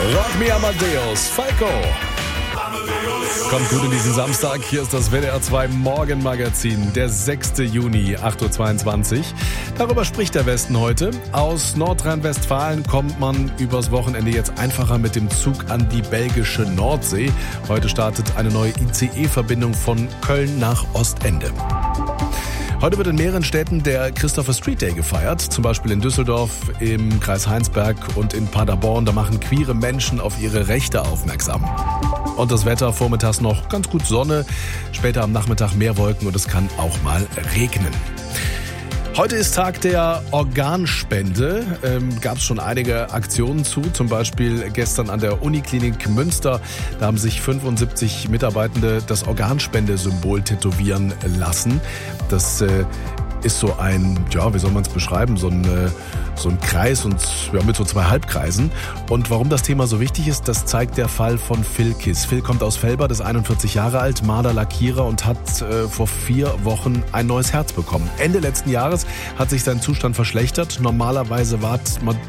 Rock Me Amadeus, Falco. Kommt gut in diesen Samstag. Hier ist das WDR 2 Morgenmagazin, der 6. Juni, 8.22 Uhr. Darüber spricht der Westen heute. Aus Nordrhein-Westfalen kommt man übers Wochenende jetzt einfacher mit dem Zug an die belgische Nordsee. Heute startet eine neue ICE-Verbindung von Köln nach Ostende. Heute wird in mehreren Städten der Christopher Street Day gefeiert, zum Beispiel in Düsseldorf, im Kreis Heinsberg und in Paderborn. Da machen queere Menschen auf ihre Rechte aufmerksam. Und das Wetter, vormittags noch ganz gut Sonne, später am Nachmittag mehr Wolken und es kann auch mal regnen. Heute ist Tag der Organspende. Gab es schon einige Aktionen zu, zum Beispiel gestern an der Uniklinik Münster. Da haben sich 75 Mitarbeitende das Organspendesymbol tätowieren lassen. Das ist so ein, ja, wie soll man es beschreiben, so ein Kreis und ja, mit so 2 Halbkreisen. Und warum das Thema so wichtig ist, das zeigt der Fall von Phil Kiss. Phil kommt aus Velbert, ist 41 Jahre alt, Maler, Lackierer und hat vor 4 Wochen ein neues Herz bekommen. Ende letzten Jahres hat sich sein Zustand verschlechtert. Normalerweise wartet man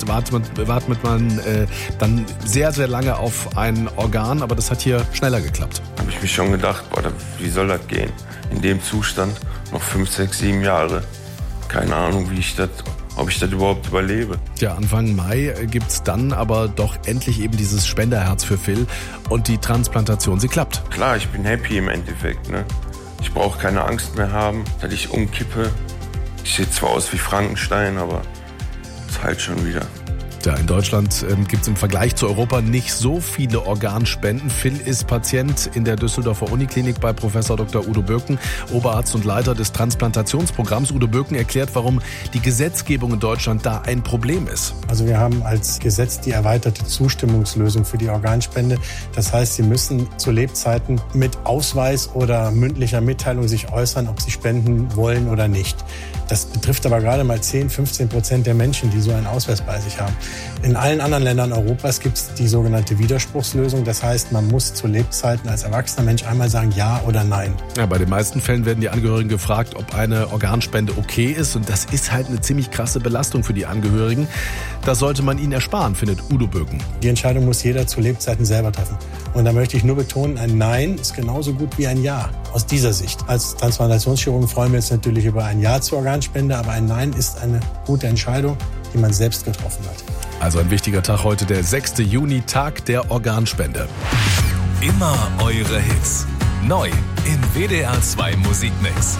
dann sehr, sehr lange auf ein Organ, aber das hat hier schneller geklappt. Habe ich mich schon gedacht, wie soll das gehen? In dem Zustand noch 5, 6, 7 Jahre. Keine Ahnung, ob ich das überhaupt überlebe. Ja, Anfang Mai gibt's dann aber doch endlich eben dieses Spenderherz für Phil und die Transplantation, sie klappt. Klar, ich bin happy im Endeffekt. Ne? Ich brauche keine Angst mehr haben, dass ich umkippe. Ich sehe zwar aus wie Frankenstein, aber es heilt schon wieder. Ja, in Deutschland gibt es im Vergleich zu Europa nicht so viele Organspenden. Phil ist Patient in der Düsseldorfer Uniklinik bei Professor Dr. Udo Birken, Oberarzt und Leiter des Transplantationsprogramms. Udo Birken erklärt, warum die Gesetzgebung in Deutschland da ein Problem ist. Also wir haben als Gesetz die erweiterte Zustimmungslösung für die Organspende. Das heißt, Sie müssen zu Lebzeiten mit Ausweis oder mündlicher Mitteilung sich äußern, ob Sie spenden wollen oder nicht. Das betrifft aber gerade mal 10-15% der Menschen, die so einen Ausweis bei sich haben. In allen anderen Ländern Europas gibt es die sogenannte Widerspruchslösung. Das heißt, man muss zu Lebzeiten als erwachsener Mensch einmal sagen Ja oder Nein. Ja, bei den meisten Fällen werden die Angehörigen gefragt, ob eine Organspende okay ist. Und das ist halt eine ziemlich krasse Belastung für die Angehörigen. Das sollte man ihnen ersparen, findet Udo Birken. Die Entscheidung muss jeder zu Lebzeiten selber treffen. Und da möchte ich nur betonen, ein Nein ist genauso gut wie ein Ja. Aus dieser Sicht. Als Transplantationschirurgen freuen wir uns natürlich über ein Ja zur Organspende, aber ein Nein ist eine gute Entscheidung, die man selbst getroffen hat. Also ein wichtiger Tag heute, der 6. Juni, Tag der Organspende. Immer eure Hits. Neu im WDR 2 Musikmix.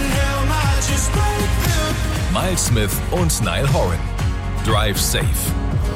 Miles Smith und Niall Horan. Drive Safe.